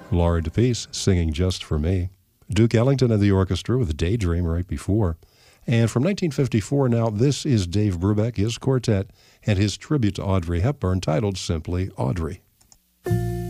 Laura DePace singing Just for Me. Duke Ellington and the orchestra with Daydream right before. And from 1954 now, this is Dave Brubeck, his quartet, and his tribute to Audrey Hepburn titled simply Audrey.